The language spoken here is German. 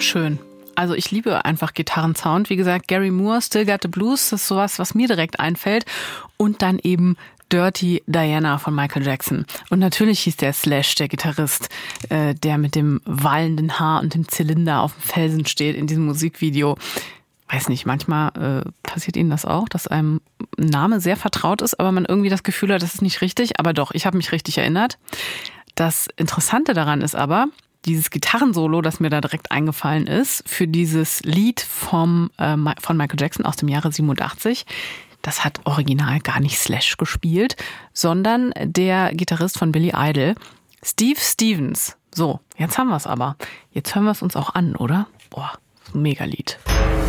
Schön. Also ich liebe einfach Gitarrensound. Wie gesagt, Gary Moore, Still Got the Blues, das ist sowas, was mir direkt einfällt. Und dann eben Dirty Diana von Michael Jackson. Und natürlich hieß der Slash, der Gitarrist, der mit dem wallenden Haar und dem Zylinder auf dem Felsen steht in diesem Musikvideo. Weiß nicht, manchmal passiert Ihnen das auch, dass einem ein Name sehr vertraut ist, aber man irgendwie das Gefühl hat, das ist nicht richtig. Aber doch, ich habe mich richtig erinnert. Das Interessante daran ist aber, dieses Gitarrensolo, das mir da direkt eingefallen ist, für dieses Lied von Michael Jackson aus dem Jahre 87, das hat original gar nicht Slash gespielt, sondern der Gitarrist von Billy Idol, Steve Stevens. So, jetzt haben wir es aber. Jetzt hören wir es uns auch an, oder? Boah, mega Lied.